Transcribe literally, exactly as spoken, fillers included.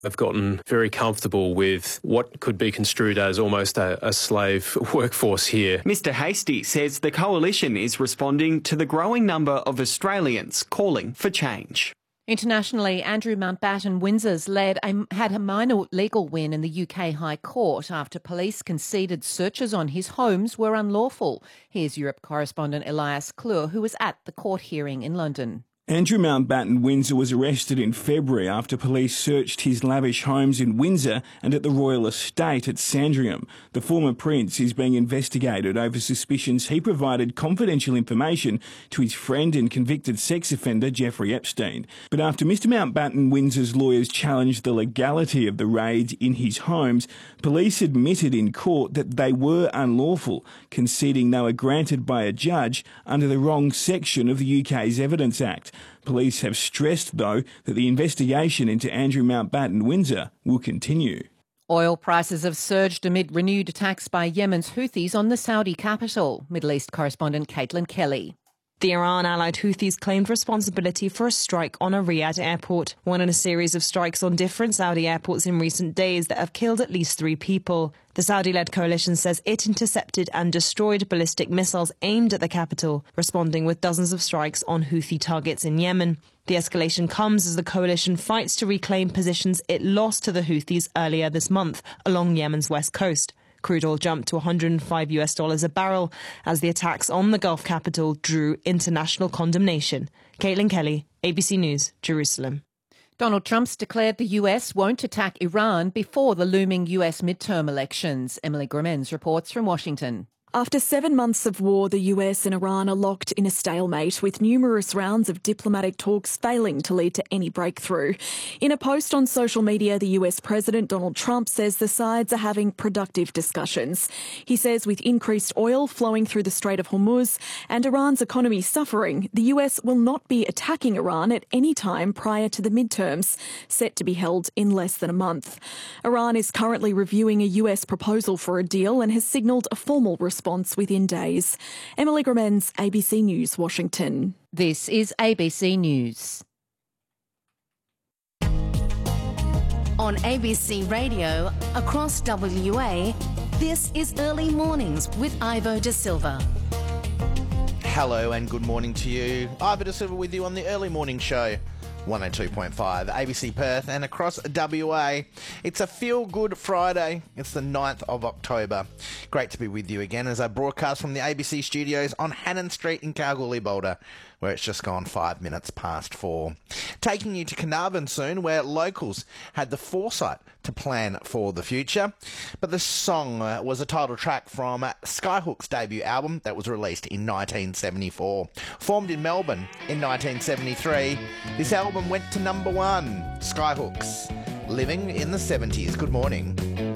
They've gotten very comfortable with what could be construed as almost a, a slave workforce here. Mister Hastie says the coalition is responding to the growing number of Australians calling for change. Internationally, Andrew Mountbatten Windsor's led a, had a minor legal win in the U K High Court after police conceded searches on his homes were unlawful. Here's Europe correspondent Elias Klur, who was at the court hearing in London. Andrew Mountbatten Windsor was arrested in February after police searched his lavish homes in Windsor and at the Royal Estate at Sandringham. The former prince is being investigated over suspicions he provided confidential information to his friend and convicted sex offender Jeffrey Epstein. But after Mr Mountbatten Windsor's lawyers challenged the legality of the raids in his homes, police admitted in court that they were unlawful, conceding they were granted by a judge under the wrong section of the U K's Evidence Act. Police have stressed, though, that the investigation into Andrew Mountbatten Windsor will continue. Oil prices have surged amid renewed attacks by Yemen's Houthis on the Saudi capital. Middle East correspondent Caitlin Kelly. The Iran-allied Houthis claimed responsibility for a strike on a Riyadh airport, one in a series of strikes on different Saudi airports in recent days that have killed at least three people. The Saudi-led coalition says it intercepted and destroyed ballistic missiles aimed at the capital, responding with dozens of strikes on Houthi targets in Yemen. The escalation comes as the coalition fights to reclaim positions it lost to the Houthis earlier this month along Yemen's west coast. Crude oil jumped to one hundred five US dollars a barrel as the attacks on the Gulf capital drew international condemnation. Caitlin Kelly, A B C News, Jerusalem. Donald Trump's declared the U S won't attack Iran before the looming U S midterm elections. Emily Gremens reports from Washington. After seven months of war, the U S and Iran are locked in a stalemate, with numerous rounds of diplomatic talks failing to lead to any breakthrough. In a post on social media, the U S President Donald Trump says the sides are having productive discussions. He says with increased oil flowing through the Strait of Hormuz and Iran's economy suffering, the U S will not be attacking Iran at any time prior to the midterms, set to be held in less than a month. Iran is currently reviewing a U S proposal for a deal and has signalled a formal response response within days. Emily Gremens, A B C News, Washington. This is A B C News. On A B C Radio, across W A, this is Early Mornings with Ivo De Silva. Hello and good morning to you. Ivo De Silva with you on the Early Morning Show. one oh two point five A B C Perth and across W A. It's a feel-good Friday. It's the ninth of October. Great to be with you again as I broadcast from the A B C studios on Hannon Street in Kalgoorlie-Boulder, where it's just gone five minutes past four. Taking you to Carnarvon soon, where locals had the foresight to plan for the future. But the song uh, was a title track from uh, Skyhook's debut album that was released in nineteen seventy-four. Formed in Melbourne in nineteen seventy-three, this album went to number one. Skyhooks, Living in the seventies. Good morning.